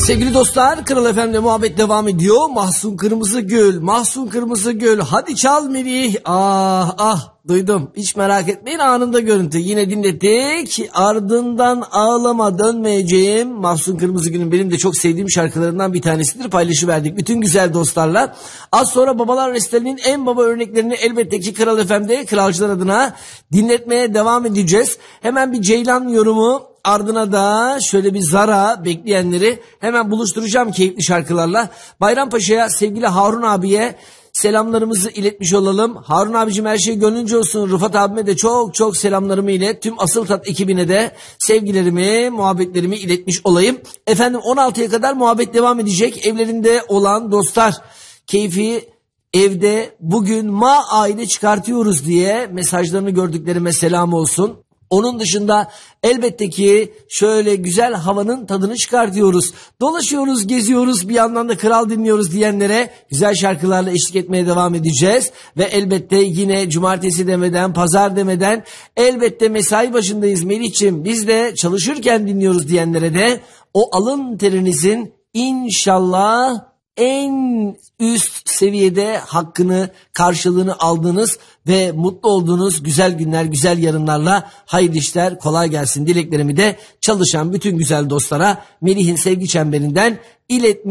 Sevgili dostlar, Kral FM'de muhabbet devam ediyor. Mahsun Kırmızıgül, Mahsun Kırmızıgül, hadi çal Melih. Duydum. Hiç merak etmeyin, anında görüntü. Yine dinlettik. Ardından ağlama dönmeyeceğim. Mahsun Kırmızıgül'ün benim de çok sevdiğim şarkılarından bir tanesidir. Paylaşıverdik bütün güzel dostlarla. Az sonra babalar restlerinin en baba örneklerini elbette ki Kral FM'de kralcılar adına dinletmeye devam edeceğiz. Hemen bir Ceylan yorumu, ardına da şöyle bir Zara, bekleyenleri hemen buluşturacağım keyifli şarkılarla. Bayrampaşa'ya, sevgili Harun abiye selamlarımızı iletmiş olalım. Harun abicim, her şey gönlünce olsun. Rıfat abime de çok çok selamlarımı ilet. Tüm Asıl Tat ekibine de sevgilerimi, muhabbetlerimi iletmiş olayım. Efendim, 16'ya kadar muhabbet devam edecek. Evlerinde olan dostlar, keyfi evde bugün aile çıkartıyoruz diye mesajlarını gördüklerime selam olsun. Onun dışında elbette ki şöyle güzel havanın tadını çıkartıyoruz. Dolaşıyoruz, geziyoruz, bir yandan da kral dinliyoruz diyenlere güzel şarkılarla eşlik etmeye devam edeceğiz. Ve elbette yine cumartesi demeden, pazar demeden elbette mesai başındayız Melih'ciğim, biz de çalışırken dinliyoruz diyenlere de o alın terinizin inşallah en üst seviyede hakkını, karşılığını aldığınız ve mutlu olduğunuz güzel günler, güzel yarınlarla hayırlı işler, kolay gelsin dileklerimi de çalışan bütün güzel dostlara Melih'in sevgi çemberinden iletmiş